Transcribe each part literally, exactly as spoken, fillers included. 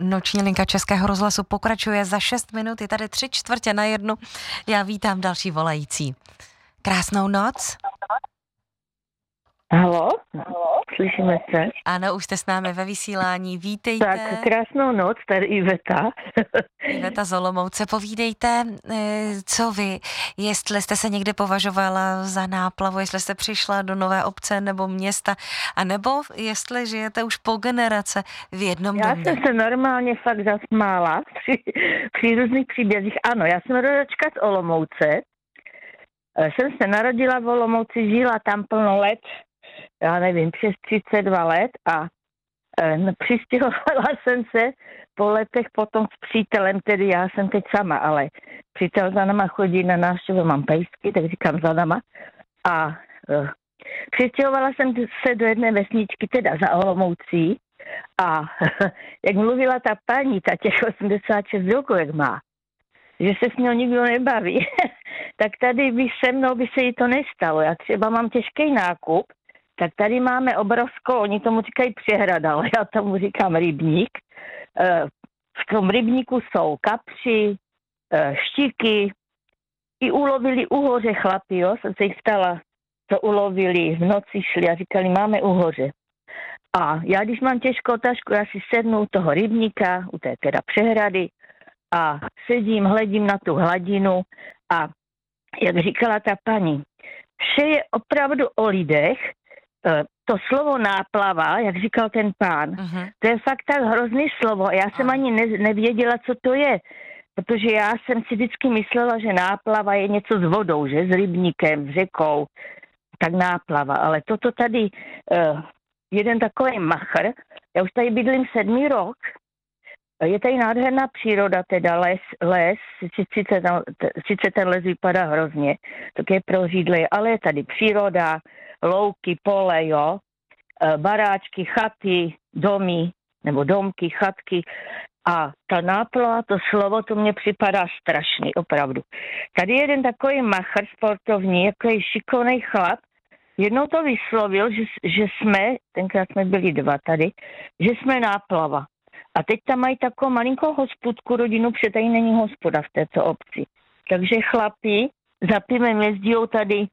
Noční linka Českého rozhlasu pokračuje za šest minut, je tady tři čtvrtě na jednu. Já vítám další volající. Krásnou noc. Halo? Slyšíme se? Ano, už jste s námi ve vysílání, vítejte. Tak, krásnou noc, tady Iveta. Iveta z Olomouce, povídejte, co vy, jestli jste se někdy považovala za náplavu, jestli jste přišla do nové obce nebo města, anebo jestli žijete už po generace v jednom Já domě. jsem se normálně fakt zasmála při, při různých příbězích. Ano, já jsem rodačka z Olomouce. Jsem se narodila v Olomouci, žila tam plno let, já nevím, přes třicet dva let a e, přistěhovala jsem se po letech potom s přítelem, tedy já jsem teď sama, ale přítel za náma chodí na návštěvu, mám pejsky, tak říkám za náma. A e, přistěhovala jsem se do jedné vesničky, teda za Olomoucí a jak mluvila ta paní, ta těch osmdesát šest roků, jak má, že se s ním nikdo nebaví, tak tady by se mnou by se jí to nestalo. Já třeba mám těžký nákup, tak tady máme obrovskou, oni tomu říkají přehrada, ale já tomu říkám rybník. V tom rybníku jsou kapři, štiky, i ulovili uhoře chlapi, jo, jsem se jich stala, to ulovili, v noci šli a říkali, máme uhoře. A já, když mám těžkou tašku, já si sednu u toho rybníka, u té teda přehrady, a sedím, hledím na tu hladinu a jak říkala ta paní, vše je opravdu o lidech, to slovo náplava, jak říkal ten pán, uh-huh. to je fakt tak hrozný slovo. Já jsem uh-huh. ani ne, nevěděla, co to je, protože já jsem si vždycky myslela, že náplava je něco s vodou, že s rybníkem, s řekou, tak náplava. Ale toto tady, uh, jeden takový machr, já už tady bydlím sedmý rok, je tady nádherná příroda, teda les, les sice, sice ten les vypadá hrozně, tak je prořídlý, ale je tady příroda, louky, pole, jo, baráčky, chaty, domy, nebo domky, chatky a ta náplava, to slovo, to mně připadá strašný, opravdu. Tady jeden takový machr sportovní, jaký šikovnej chlap, jednou to vyslovil, že, že jsme, tenkrát jsme byli dva tady, že jsme náplava. A teď tam mají takovou malinkou hospodku rodinu, protože tady není hospoda v této obci. Takže chlapi za pivem jezdí tady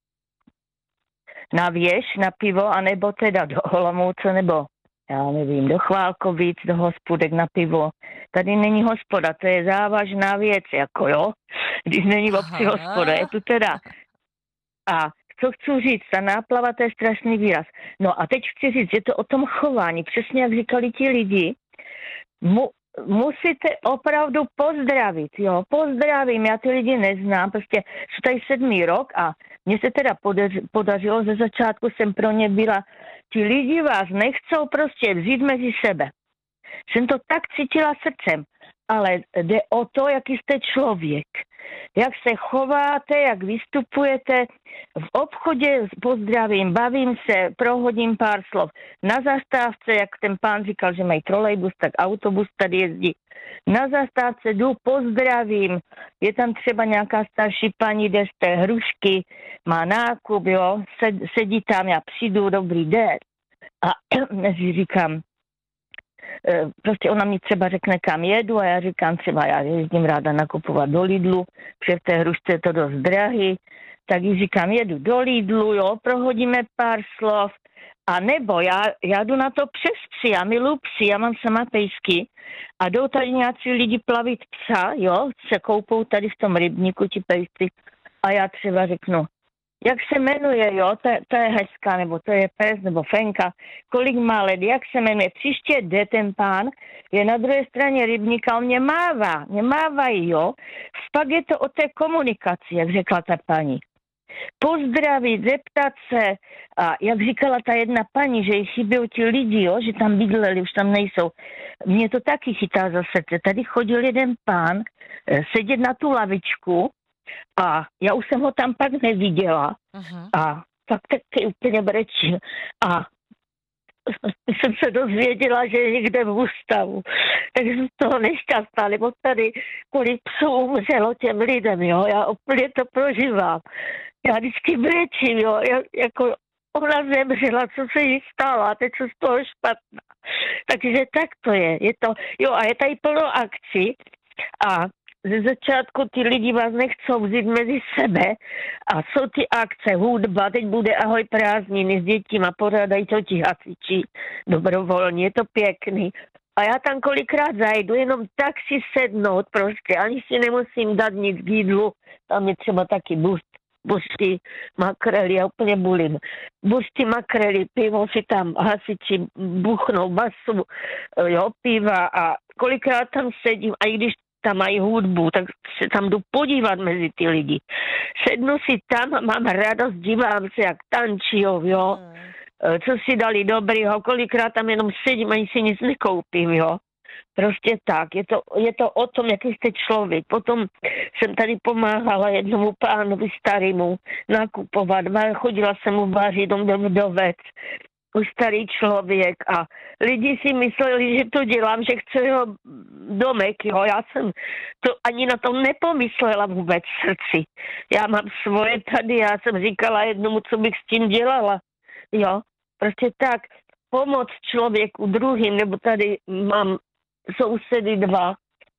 na věž, na pivo, anebo teda do Olomouce, nebo já nevím, do Chválkovic, do hospodek na pivo. Tady není hospoda, to je závažná věc, jako jo, když není v obci hospoda, je tu teda. A co chci říct, ta náplava, to je strašný výraz. No a teď chci říct, že to o tom chování, přesně jak říkali ti lidi, Mu, musíte opravdu pozdravit, jo, pozdravím, já ty lidi neznám, prostě jsou tady sedmý rok a mně se teda podař, podařilo, ze začátku jsem pro ně byla, ti lidi vás nechcou prostě vzít mezi sebe. Jsem to tak cítila srdcem, ale jde o to, jaký jste člověk, jak se chováte, jak vystupujete. V obchodě pozdravím, bavím se, prohodím pár slov. Na zastávce, jak ten pán říkal, že mají trolejbus, tak autobus tady jezdí. Na zastávce jdu, pozdravím. Je tam třeba nějaká starší paní, jde z té hrušky, má nákup, jo, sedí tam, já přijdu, dobrý den. A mezi říkám, prostě ona mi třeba řekne, kam jedu a já říkám třeba, já jezdím ráda nakupovat do Lidlu, protože v té hrušce je to dost drahý, tak jí říkám, jedu do Lidlu, jo, prohodíme pár slov, a nebo já, já jdu na to přes psy, já miluji psy, já mám sama pejsky a jdou tady nějací lidi plavit psa, jo, se koupou tady v tom rybníku ti pejsci a já třeba řeknu, jak se jmenuje, jo, to, to je hezká, nebo to je pes, nebo fenka, kolik má let, jak se jmenuje. Příště jde ten pán, je na druhé straně rybníka, on mě mává, mě mávají, jo. Pak je to o té komunikaci, jak řekla ta paní. Pozdravit, zeptat se, a jak říkala ta jedna paní, že jí chybí ti lidi, jo, že tam bydleli, už tam nejsou. Mě to taky chytá za srdce. Tady chodil jeden pán sedět na tu lavičku, a já už jsem ho tam pak neviděla. Uh-huh. A tak taky úplně brečím. A jsem se dozvěděla, že je někde v ústavu. Takže jsem z toho nešťastná, nebo tady kvůli psů umřelo těm lidem, jo. Já úplně to prožívám. Já vždycky brečím, jo. Já, jako ona zemřela, co se jí stalo, a teď jsem z toho špatná. Takže tak to je. je to, jo, a je tady plno akcí a ze začátku ty lidi vás nechcou vzít mezi sebe a jsou ty akce, hudba, teď bude ahoj prázdniny s dětima, pořádají to ti hasiči dobrovolně, je to pěkný. A já tam kolikrát zajdu, jenom tak si sednout prostě, ani si nemusím dát nic k jídlu, tam je třeba taky bust, busty, makrely, já úplně bulím. Busty, makrely, pivo si tam hasiči buchnou, basu, jo, piva a kolikrát tam sedím, a i když tam mají hudbu, tak se tam jdu podívat mezi ty lidi. Sednu si tam a mám radost, dívám se, jak tančijou, jo. Co si dali dobrýho, kolikrát tam jenom sedím, ani si nic nekoupím, jo. Prostě tak, je to, je to o tom, jaký jste člověk. Potom jsem tady pomáhala jednomu pánovi starému nakupovat, chodila jsem mu vařit, on byl vdovec, už starý člověk a lidi si mysleli, že to dělám, že chci jeho domek, jo, já jsem to ani na to nepomyslela vůbec v srdci. Já mám svoje tady, já jsem říkala jednomu, co bych s tím dělala, jo, prostě tak, pomoc člověku druhým, nebo tady mám sousedy dva,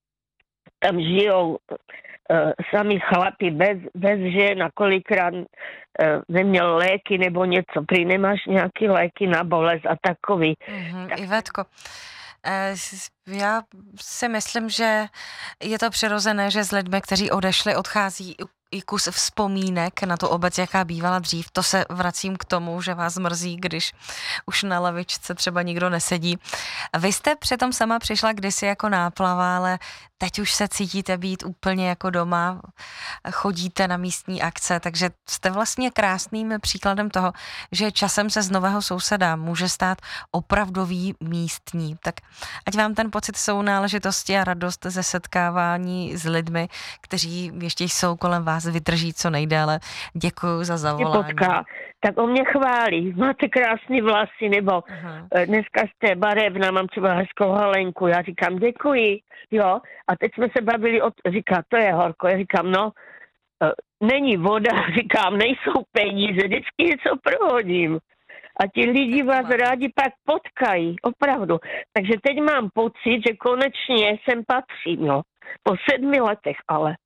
tam žijou uh, sami chlapi bez, bez žen a kolikrát uh, neměl léky nebo něco. Prý nemáš nějaký léky na bolest a takový. Mm-hmm, tak... Ivetko, eh, já si myslím, že je to přirozené, že s lidmi, kteří odešli, odchází i kus vzpomínek na tu obec, jaká bývala dřív. To se vracím k tomu, že vás mrzí, když už na lavičce třeba nikdo nesedí. Vy jste přitom sama přišla kdysi jako náplava, ale teď už se cítíte být úplně jako doma, chodíte na místní akce, takže jste vlastně krásným příkladem toho, že časem se z nového souseda může stát opravdový místní. Tak ať vám ten pocit sounáležitosti a radost ze setkávání s lidmi, kteří ještě jsou kolem vás, vydrží co nejdéle. Děkuju za zavolání. Potká. Tak o mě chválí. Máte krásný vlasy, nebo uh-huh. dneska jste barevná, mám třeba hezkou halenku. Já říkám děkuji, jo. A teď jsme se bavili, o t- říká, to je horko. Já říkám, no, není voda, říkám, nejsou peníze, vždycky něco prohodím. A ti lidi vás rádi pak potkají, opravdu. Takže teď mám pocit, že konečně sem patřím, jo. Po sedmi letech ale.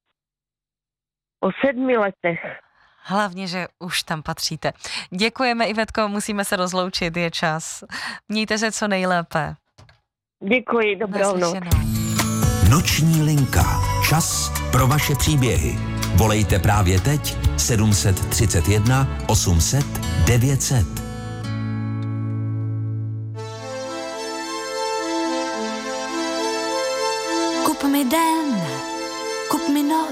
Po sedmi letech. Hlavně, že už tam patříte. Děkujeme, Ivetko, musíme se rozloučit, je čas. Mějte se co nejlépe. Děkuji, dobrou noc. Noční linka. Čas pro vaše příběhy. Volejte právě teď sedm set třicet jedna osm set devět set. Kup mi den, kup mi noc.